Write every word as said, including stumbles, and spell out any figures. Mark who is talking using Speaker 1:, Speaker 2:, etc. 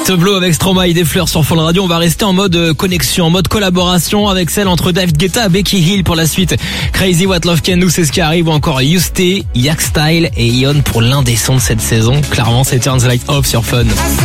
Speaker 1: Tableau avec Stromae, des fleurs sur Fun Radio. On va rester en mode connexion, en mode collaboration avec celle entre David Guetta et Becky Hill pour la suite. Crazy What Love Can Do, c'est ce qui arrive, ou encore Yusté, Yak Style et Ion pour l'un des sons de cette saison. Clairement, c'est Turn the Light Off sur Fun.